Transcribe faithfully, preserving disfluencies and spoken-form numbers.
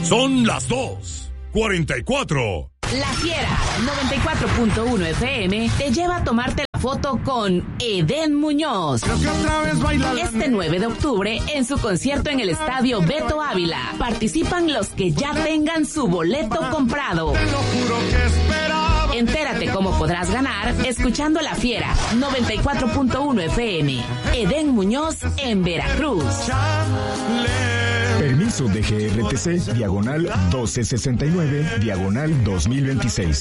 Son las dos cuarenta y cuatro. La Fiera noventa y cuatro punto uno F M te lleva a tomarte la foto con Edén Muñoz. Creo que otra vez baila la Este nueve de octubre en su concierto en el Estadio Beto Ávila. Participan los que ya tengan su boleto comprado. Te lo juro que esperaba. Entérate cómo podrás ganar escuchando La Fiera noventa y cuatro punto uno F M. Edén Muñoz en Veracruz. Permiso de G R T C, diagonal doce sesenta y nueve, diagonal dos mil veintiséis.